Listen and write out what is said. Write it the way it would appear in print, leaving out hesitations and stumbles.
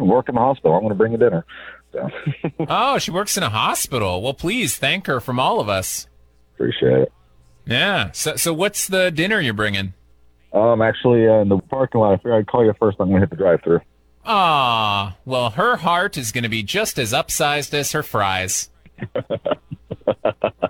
work in the hospital. I'm going to bring you dinner. So. Oh, she works in a hospital. Well, please thank her from all of us. Appreciate it. Yeah. So what's the dinner you're bringing? Actually, in the parking lot, I figured I'd call you first. I'm going to hit the drive-thru. Ah, well, her heart is going to be just as upsized as her fries.